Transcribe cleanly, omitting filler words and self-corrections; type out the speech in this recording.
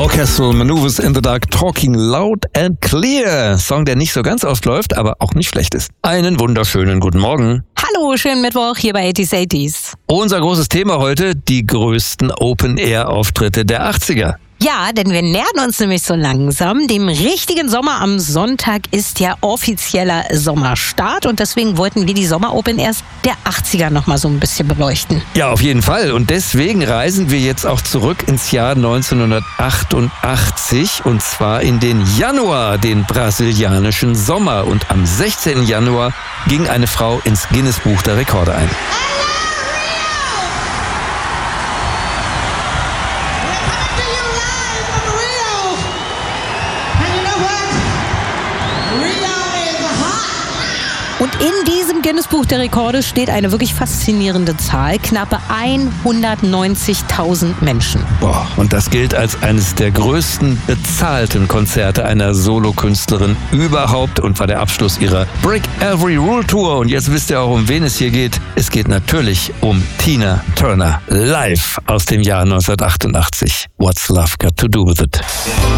Orchestral Maneuvers in the Dark, Talking Loud and Clear. Song, der nicht so ganz ausläuft, aber auch nicht schlecht ist. Einen wunderschönen guten Morgen. Hallo, schönen Mittwoch hier bei 80s. Unser großes Thema heute, die größten Open-Air-Auftritte der 80er. Ja, denn wir nähern uns nämlich so langsam dem richtigen Sommer. Am Sonntag ist ja offizieller Sommerstart und deswegen wollten wir die Sommer-Open Airs der 80er nochmal so ein bisschen beleuchten. Ja, auf jeden Fall. Und deswegen reisen wir jetzt auch zurück ins Jahr 1988 und zwar in den Januar, den brasilianischen Sommer. Und am 16. Januar ging eine Frau ins Guinness-Buch der Rekorde ein. Und in diesem Guinness-Buch der Rekorde steht eine wirklich faszinierende Zahl, knappe 190.000 Menschen. Boah, und das gilt als eines der größten bezahlten Konzerte einer Solokünstlerin überhaupt und war der Abschluss ihrer Break Every Rule Tour. Und jetzt wisst ihr auch, um wen es hier geht. Es geht natürlich um Tina Turner, live aus dem Jahr 1988. What's Love Got to Do With It?